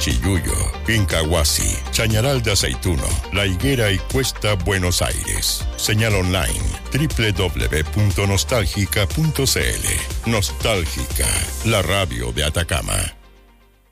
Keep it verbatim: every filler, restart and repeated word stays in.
Chillullo, Incahuasi, Chañaral de Aceituno, La Higuera y Cuesta, Buenos Aires. Señal online doble u doble u doble u punto nostálgica punto c l. Nostálgica, la radio de Atacama.